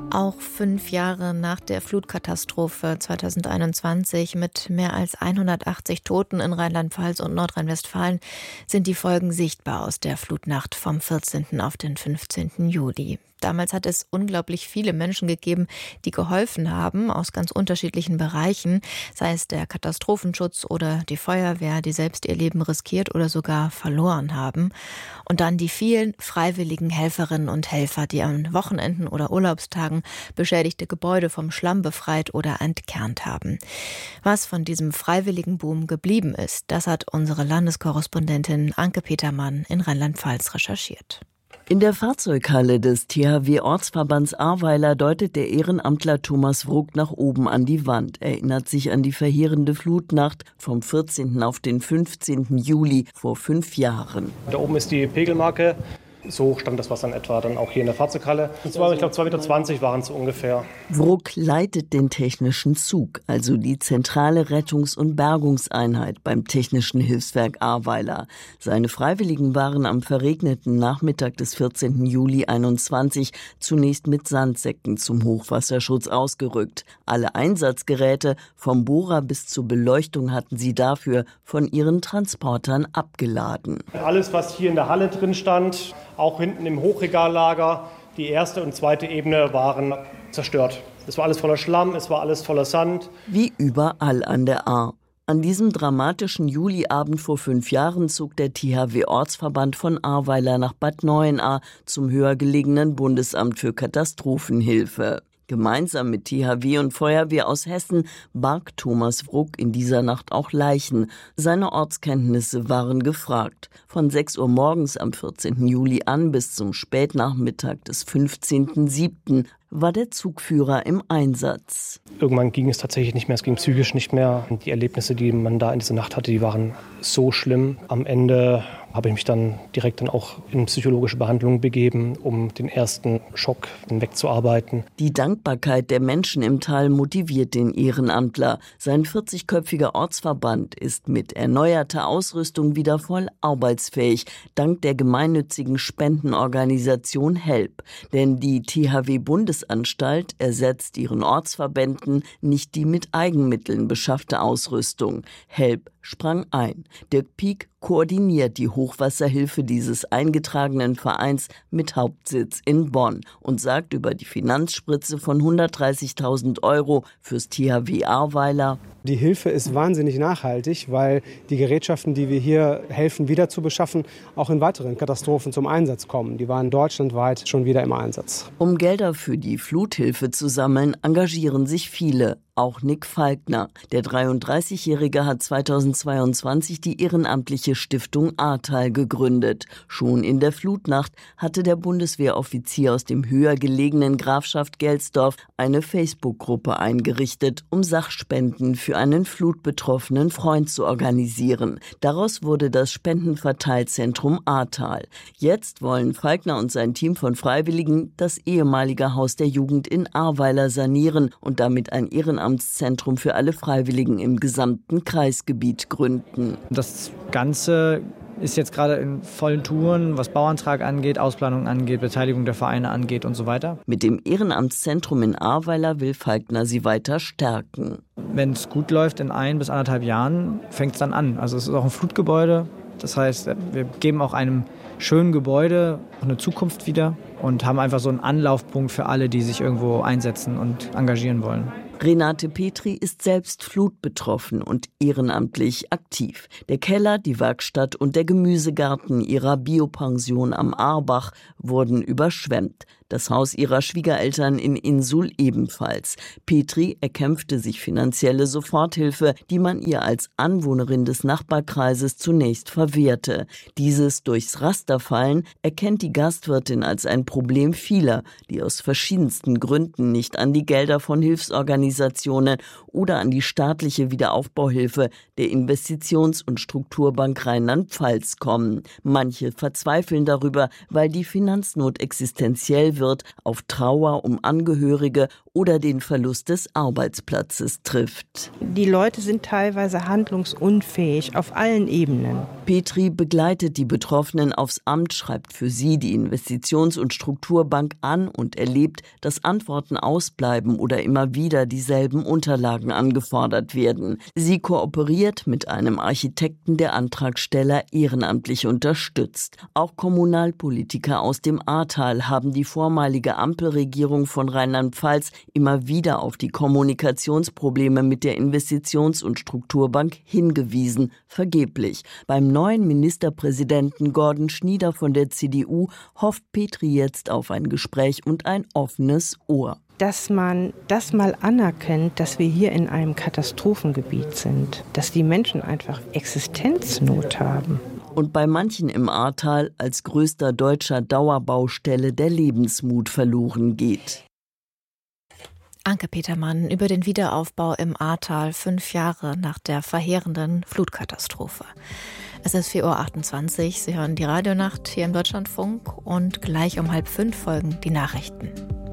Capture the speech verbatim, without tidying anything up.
Auch fünf Jahre nach der Flutkatastrophe zweitausendeinundzwanzig mit mehr als hundertachtzig Toten in Rheinland-Pfalz und Nordrhein-Westfalen sind die Folgen sichtbar aus der Flutnacht vom vierzehnten auf den fünfzehnten Juli. Damals hat es unglaublich viele Menschen gegeben, die geholfen haben aus ganz unterschiedlichen Bereichen, sei es der Katastrophenschutz oder die Feuerwehr, die selbst ihr Leben riskiert oder sogar verloren haben. Und dann die vielen freiwilligen Helferinnen und Helfer, die an Wochenenden oder Urlaubstagen beschädigte Gebäude vom Schlamm befreit oder entkernt haben. Was von diesem freiwilligen Boom geblieben ist, das hat unsere Landeskorrespondentin Anke Petermann in Rheinland-Pfalz recherchiert. In der Fahrzeughalle des T H W-Ortsverbands Ahrweiler deutet der Ehrenamtler Thomas Wruck nach oben an die Wand, erinnert sich an die verheerende Flutnacht vom vierzehnten auf den fünfzehnten Juli vor fünf Jahren. Da oben ist die Pegelmarke. So hoch stand das Wasser in etwa dann auch hier in der Fahrzeughalle. Und zwar, ich glaube, zwei Meter zwanzig waren es ungefähr. Wruck leitet den technischen Zug, also die zentrale Rettungs- und Bergungseinheit beim Technischen Hilfswerk Ahrweiler. Seine Freiwilligen waren am verregneten Nachmittag des vierzehnten Juli einundzwanzig zunächst mit Sandsäcken zum Hochwasserschutz ausgerückt. Alle Einsatzgeräte, vom Bohrer bis zur Beleuchtung, hatten sie dafür von ihren Transportern abgeladen. Alles, was hier in der Halle drin stand, auch hinten im Hochregallager, die erste und zweite Ebene waren zerstört. Es war alles voller Schlamm, es war alles voller Sand. Wie überall an der Ahr. An diesem dramatischen Juliabend vor fünf Jahren zog der T H W-Ortsverband von Ahrweiler nach Bad Neuenahr zum höher gelegenen Bundesamt für Katastrophenhilfe. Gemeinsam mit T H W und Feuerwehr aus Hessen barg Thomas Wruck in dieser Nacht auch Leichen. Seine Ortskenntnisse waren gefragt. Von sechs Uhr morgens am vierzehnten Juli an bis zum Spätnachmittag des fünfzehnten siebten war der Zugführer im Einsatz. Irgendwann ging es tatsächlich nicht mehr, es ging psychisch nicht mehr. Und die Erlebnisse, die man da in dieser Nacht hatte, die waren so schlimm. Am Ende habe ich mich dann direkt dann auch in psychologische Behandlung begeben, um den ersten Schock wegzuarbeiten. Die Dankbarkeit der Menschen im Tal motiviert den Ehrenamtler. Sein vierzigköpfiger Ortsverband ist mit erneuerter Ausrüstung wieder voll arbeitsfähig, dank der gemeinnützigen Spendenorganisation HELP. Denn die T H W-Bundesanstalt ersetzt ihren Ortsverbänden nicht die mit Eigenmitteln beschaffte Ausrüstung. HELP sprang ein. Dirk Pieck koordiniert die Hochwasserhilfe dieses eingetragenen Vereins mit Hauptsitz in Bonn und sagt über die Finanzspritze von hundertdreißigtausend Euro fürs T H W Ahrweiler: Die Hilfe ist wahnsinnig nachhaltig, weil die Gerätschaften, die wir hier helfen, wieder zu beschaffen, auch in weiteren Katastrophen zum Einsatz kommen. Die waren deutschlandweit schon wieder im Einsatz. Um Gelder für die Fluthilfe zu sammeln, engagieren sich viele. Auch Nick Falkner. Der dreiunddreißigjährige hat zweitausendzweiundzwanzig die ehrenamtliche Stiftung Ahrtal gegründet. Schon in der Flutnacht hatte der Bundeswehroffizier aus dem höher gelegenen Grafschaft Gelsdorf eine Facebook-Gruppe eingerichtet, um Sachspenden für einen flutbetroffenen Freund zu organisieren. Daraus wurde das Spendenverteilzentrum Ahrtal. Jetzt wollen Falkner und sein Team von Freiwilligen das ehemalige Haus der Jugend in Ahrweiler sanieren und damit ein Ehrenamtszentrum für alle Freiwilligen im gesamten Kreisgebiet gründen. Das Ganze ist jetzt gerade in vollen Touren, was Bauantrag angeht, Ausplanung angeht, Beteiligung der Vereine angeht und so weiter. Mit dem Ehrenamtszentrum in Ahrweiler will Falkner sie weiter stärken. Wenn es gut läuft, in ein bis anderthalb Jahren fängt es dann an. Also es ist auch ein Flutgebäude. Das heißt, wir geben auch einem schönen Gebäude eine Zukunft wieder und haben einfach so einen Anlaufpunkt für alle, die sich irgendwo einsetzen und engagieren wollen. Renate Petri ist selbst flutbetroffen und ehrenamtlich aktiv. Der Keller, die Werkstatt und der Gemüsegarten ihrer Biopension am Aarbach wurden überschwemmt. Das Haus ihrer Schwiegereltern in Insul ebenfalls. Petri erkämpfte sich finanzielle Soforthilfe, die man ihr als Anwohnerin des Nachbarkreises zunächst verwehrte. Dieses durchs Raster fallen erkennt die Gastwirtin als ein Problem vieler, die aus verschiedensten Gründen nicht an die Gelder von Hilfsorganisationen oder an die staatliche Wiederaufbauhilfe der Investitions- und Strukturbank Rheinland-Pfalz kommen. Manche verzweifeln darüber, weil die Finanznot existenziell wird wird, auf Trauer um Angehörige oder den Verlust des Arbeitsplatzes trifft. Die Leute sind teilweise handlungsunfähig auf allen Ebenen. Petri begleitet die Betroffenen aufs Amt, schreibt für sie die Investitions- und Strukturbank an und erlebt, dass Antworten ausbleiben oder immer wieder dieselben Unterlagen angefordert werden. Sie kooperiert mit einem Architekten, der Antragsteller ehrenamtlich unterstützt. Auch Kommunalpolitiker aus dem Ahrtal haben die vormalige Ampelregierung von Rheinland-Pfalz immer wieder auf die Kommunikationsprobleme mit der Investitions- und Strukturbank hingewiesen, vergeblich. Beim neuen Ministerpräsidenten Gordon Schnieder von der C D U hofft Petri jetzt auf ein Gespräch und ein offenes Ohr. Dass man das mal anerkennt, dass wir hier in einem Katastrophengebiet sind, dass die Menschen einfach Existenznot haben. Und bei manchen im Ahrtal als größter deutscher Dauerbaustelle der Lebensmut verloren geht. Anke Petermann über den Wiederaufbau im Ahrtal, fünf Jahre nach der verheerenden Flutkatastrophe. Es ist vier Uhr achtundzwanzig, Sie hören die Radionacht hier im Deutschlandfunk und gleich um halb fünf folgen die Nachrichten.